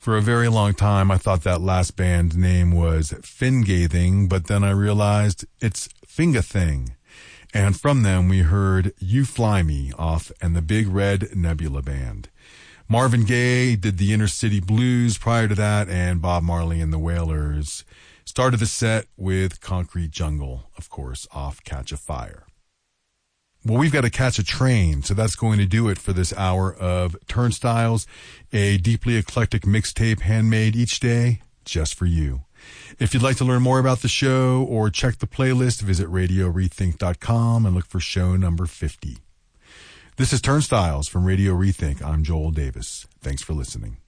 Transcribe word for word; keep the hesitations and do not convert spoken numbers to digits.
For a very long time, I thought that last band name was Fingathing, but then I realized it's Fingathing. And from them, we heard You Fly Me off and the Big Red Nebula Band. Marvin Gaye did the Inner City Blues prior to that, and Bob Marley and the Wailers started the set with Concrete Jungle, of course, off Catch a Fire. Well, we've got to catch a train, so that's going to do it for this hour of Turnstiles, a deeply eclectic mixtape handmade each day just for you. If you'd like to learn more about the show or check the playlist, visit radio rethink dot com and look for show number fifty. This is Turnstiles from Radio Rethink. I'm Joel Davis. Thanks for listening.